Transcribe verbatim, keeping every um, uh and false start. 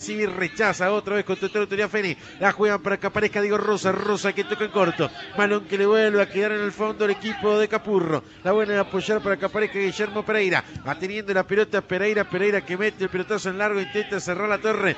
recibir, rechaza otra vez con total autoridad Feni. La juegan para que aparezca Diego Rosa. Rosa que toca en corto. Balón que le vuelve a quedar en el fondo el equipo de Capurro. La buena de apoyar para que aparezca Guillermo Pereira. Va teniendo la pelota Pereira. Pereira que mete el pelotazo en largo. Intenta cerrar la torre.